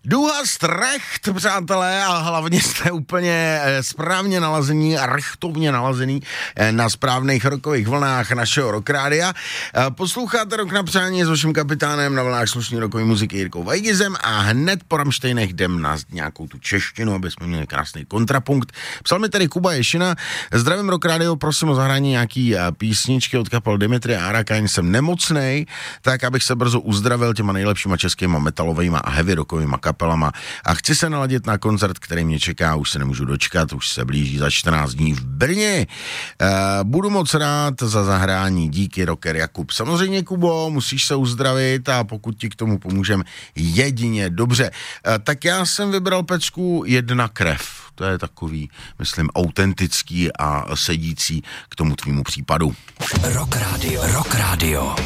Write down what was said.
Duha Strecht, přátelé, a hlavně jste úplně správně nalazení a rechtovně nalazený na správných rokových vlnách našeho Rockrádia. Posloucháte Rock na přání s vaším kapitánem na vlnách slušný rokový muziky Jirkou Vajgizem a hned po Rammsteinech jdem na nějakou tu češtinu, aby jsme měli krásný kontrapunkt. Psal mi tady Kuba Ješina. Zdravím Rockrádio, prosím o zahrání nějaký písničky od kapel Dimitri a Arakain. Jsem nemocnej, tak abych se brzo uzdravil těma nejlepšíma českýma metalovejma a heavy rockovýma kapelama a chci se naladit na koncert, který mě čeká, už se nemůžu dočkat, už se blíží za 14 dní v Brně. Budu moc rád za zahrání, díky rocker Jakub. Samozřejmě, Kubo, musíš se uzdravit a pokud ti k tomu pomůžem, jedině dobře. Tak já jsem vybral pecku Jedna krev. To je takový, myslím, autentický a sedící k tomu tvýmu případu. Rock Radio.